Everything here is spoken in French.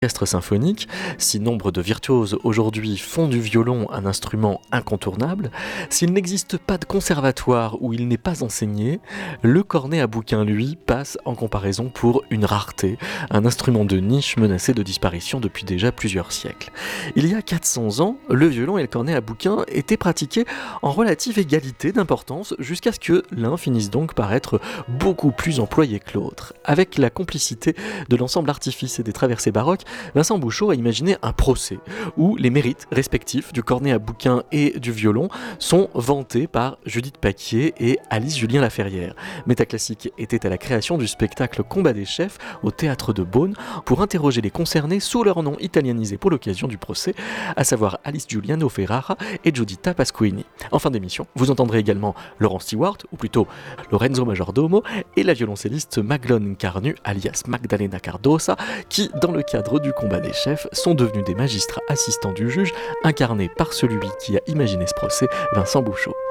Orchestre symphonique, si nombre de virtuoses aujourd'hui font du violon un instrument incontournable, s'il n'existe pas de conservatoire où il n'est pas enseigné, le cornet à bouquin, lui, passe en comparaison pour une rareté, un instrument de niche menacé de disparition depuis déjà plusieurs siècles. Il y a 400 ans, le violon et le cornet à bouquin étaient pratiqués en relative égalité d'importance jusqu'à ce que l'un finisse donc par être beaucoup plus employé que l'autre. Avec la complicité de l'ensemble artifice et des traversées baroques, Vincent Bouchot a imaginé un procès où les mérites respectifs du cornet à bouquin et du violon sont vantés par Judith Paquier et Alice Julien-Laferrière. Métaclassique était à la création du spectacle Combat des chefs au théâtre de Beaune pour interroger les concernés sous leur nom italianisé pour l'occasion du procès, à savoir Alice Giuliano Ferrara et Giuditta Pasquini. En fin d'émission, vous entendrez également Laurent Stewart, ou plutôt Lorenzo Majordomo, et la violoncelliste Maglone Carnu, alias Magdalena Cardosa, qui, dans le cadre du combat des chefs, sont devenus des magistrats assistants du juge, incarnés par celui qui a imaginé ce procès, Vincent Bouchot.